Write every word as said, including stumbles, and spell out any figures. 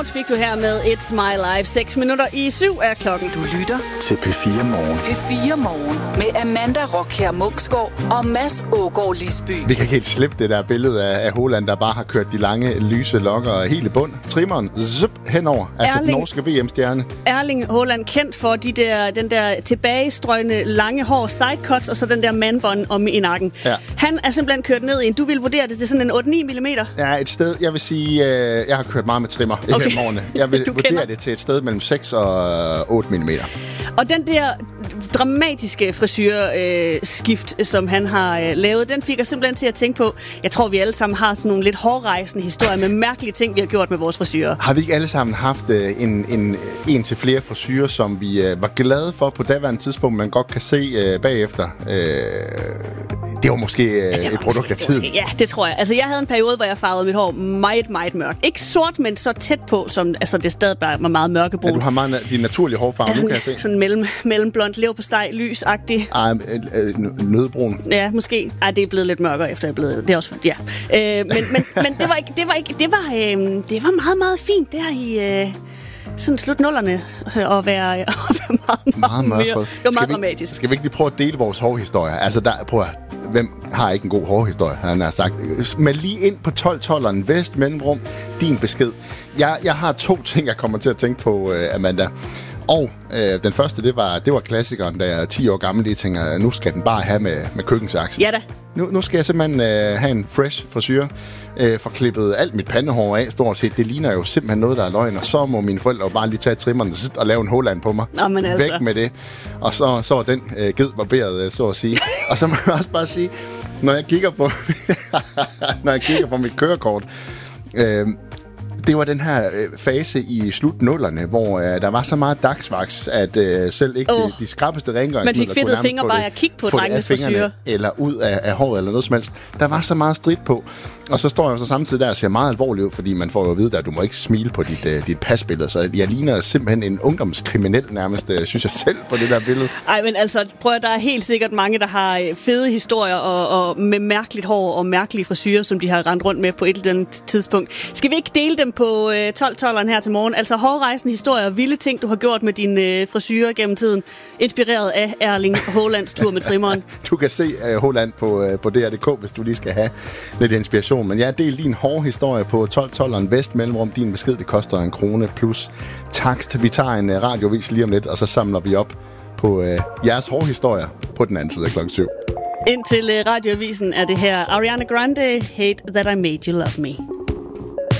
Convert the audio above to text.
Loud fik du her med It's My Life. seks minutter i syv er klokken. Du lytter til P fire Morgen. P fire Morgen med Amanda Rockher Muksgaard og Mads Ågaard Lisby. Vi kan helt slippe det der billede af, af Haaland, der bare har kørt de lange, lyse lokker helt i bund. Trimmeren, zup, henover. Altså Erling, den norske V M-stjerne. Erling Haaland kendt for de der, den der tilbagestrøgende, lange hår, sidecuts, og så den der manbånd om i nakken. Ja. Han er simpelthen kørt ned i en, du vil vurdere det til sådan en otte ni millimeter? Ja, et sted, jeg vil sige, øh, jeg har kørt meget med trimmer okay. igennem årene. Jeg vil vurdere kender. det til et sted mellem seks og otte millimeter. Og den der dramatiske frisyrskift, øh, som han har øh, lavet, den fik jeg simpelthen til at tænke på. Jeg tror, vi alle sammen har sådan nogle lidt hårdrejsende historier med mærkelige ting, vi har gjort med vores frisyrer. Har vi ikke alle sammen haft øh, en, en, en til flere frisyrer, som vi øh, var glade for på daværende tidspunkt, man godt kan se øh, bagefter? Øh, det var måske øh, ja, det var et produkt måske, af tiden. Ja, det tror jeg. Altså, jeg havde en periode, hvor jeg farvede mit hår meget, meget mørkt. Ikke sort, men så tæt på, som altså, det stadig var meget mørkebrun. Ja, du har meget din naturlige hårfarve, altså, nu kan jeg se. Sådan mellem, mellemblond, leverpostej, lysagtig. Ej, øh, nødbrun. Ja, måske. Ej, det er blevet lidt mørkere, efter jeg er blevet... Det er også... Ja. Øh, men, men, men det var ikke... Det var, ikke, det var, øh, det var meget, meget fint der i... Øh, sådan slut nullerne at være, at være meget, meget, meget mere. Det var meget vi, dramatisk. Skal vi ikke lige prøve at dele vores hårhistorie? Altså, der, prøv at, hvem har ikke en god hårhistorie, han har sagt. Men lige ind på tolv tolveren, Vest Mellemrum, din besked. Jeg, jeg har to ting, jeg kommer til at tænke på, Amanda. Og øh, den første, det var, det var klassikeren, da jeg er ti år gammel. Jeg tænker, nu skal den bare have med, med køkkensaksen. Ja da. Nu, nu skal jeg simpelthen øh, have en fresh frisyr. Øh, få klippet alt mit pandehår af, stort set. Det ligner jo simpelthen noget, der er løgn. Og så må mine forældre jo bare lige tage trimmeren og lave en Haaland på mig. Nå, men altså. Væk med det. Og så, så var den øh, ged barberet, øh, så at sige. Og så må jeg også bare sige, når jeg kigger på, når jeg kigger på mit kørekort... Øh, Det var den her øh, fase i slut nullerne, hvor øh, der var så meget dagsvaks, at øh, selv ikke oh. de, de skrappeste rengøringsmidler man fik fedtede fingre bare at kigge på drengenes frisyrer. Eller ud af, af håret eller noget som helst. Der var så meget stridt på. Og så står jeg så samtidig der og ser meget alvorligt ud, fordi man får jo at vide, at du må ikke smile på dit, øh, dit pasbillede. Så jeg ligner simpelthen en ungdomskriminel nærmest, øh, synes jeg selv, på det der billede. Ej, men altså, prøv at der er helt sikkert mange, der har fede historier og, og med mærkeligt hår og mærkelige frisyrer, som de har rendt rundt med på et eller andet tidspunkt. Skal vi ikke dele dem på øh, tolv tolveren her til morgen? Altså hårdrejsende historier og vilde ting, du har gjort med dine øh, frisyrer gennem tiden. Inspireret af Erling Haalands tur med trimmeren. Du kan se øh, Haaland på, øh, på D R punktum d k, hvis du lige skal have lidt inspiration. Men ja, del din hårde historie på tolv tolveren Vest Mellemrum. Din besked, det koster en krone plus takst. Vi tager en øh, radiovis lige om lidt, og så samler vi op på øh, jeres hårde historier på den anden side af klokken syv. Indtil øh, radioavisen er det her Ariana Grande, Hate That I Made You Love Me.